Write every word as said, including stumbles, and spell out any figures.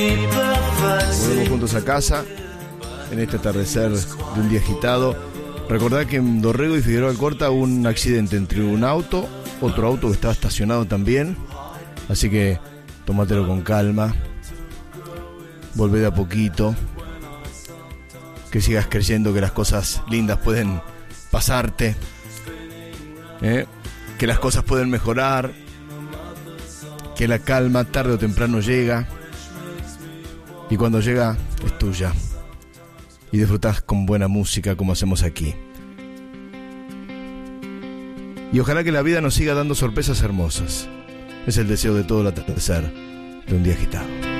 Volvemos juntos a casa en este atardecer de un día agitado. Recordad que en Dorrego y Figueroa Alcorta hubo un accidente entre un auto, otro auto que estaba estacionado también. Así que tómatelo con calma. Volvé de a poquito. Que sigas creyendo que las cosas lindas pueden pasarte. ¿Eh? Que las cosas pueden mejorar. Que la calma tarde o temprano llega. Y cuando llega es tuya. Y disfrutás con buena música como hacemos aquí. Y ojalá que la vida nos siga dando sorpresas hermosas. Es el deseo de todo el atardecer de un día agitado.